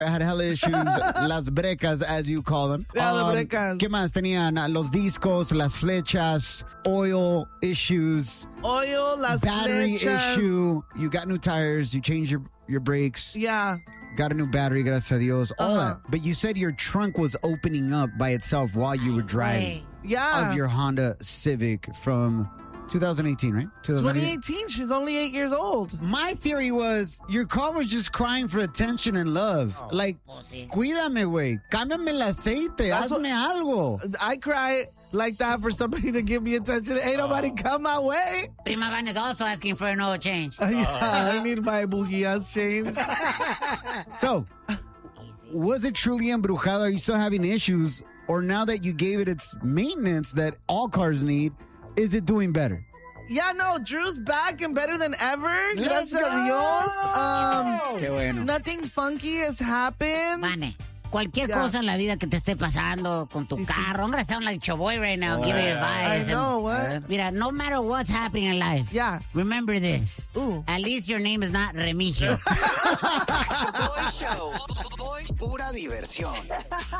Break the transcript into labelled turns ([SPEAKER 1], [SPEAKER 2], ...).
[SPEAKER 1] had hella issues. Las brecas, as you call them.
[SPEAKER 2] Las brecas.
[SPEAKER 1] ¿Qué más? Tenían los discos, las flechas, oil issues.
[SPEAKER 2] Oil, las
[SPEAKER 1] battery
[SPEAKER 2] flechas.
[SPEAKER 1] issue. You got new tires. You changed your brakes.
[SPEAKER 2] Yeah.
[SPEAKER 1] Got a new battery, gracias a Dios. All that. But you said your trunk was opening up by itself while you were driving.
[SPEAKER 2] Yeah.
[SPEAKER 1] Of your Honda Civic from 2018, right?
[SPEAKER 2] 2018. She's only 8 years old.
[SPEAKER 1] My theory was your car was just crying for attention and love. Like, cuídame, güey. Cámbiame el aceite. Hazme algo.
[SPEAKER 2] I cry like that for somebody to give me attention. Ain't nobody come my way.
[SPEAKER 3] Prima Van is also asking for an oil change.
[SPEAKER 2] Yeah, I need my bujías changed.
[SPEAKER 1] So, was it truly embrujado? Are you still having issues? Or now that you gave it its maintenance that all cars need, is it doing better?
[SPEAKER 2] Yeah, no, Drew's back and better than ever.
[SPEAKER 1] Let's
[SPEAKER 2] Gracias a
[SPEAKER 1] go.
[SPEAKER 2] Dios.
[SPEAKER 1] Qué bueno.
[SPEAKER 2] Nothing funky has happened.
[SPEAKER 3] Vane, cualquier cosa en la vida que te esté pasando con tu carro. I'm going to sound like Choboy right now. Give me advice.
[SPEAKER 2] I know, what?
[SPEAKER 3] Mira, no matter what's happening in life.
[SPEAKER 2] Yeah.
[SPEAKER 3] Remember this.
[SPEAKER 2] Ooh.
[SPEAKER 3] At least your name is not Remigio.
[SPEAKER 4] Boy Show. Pura diversión.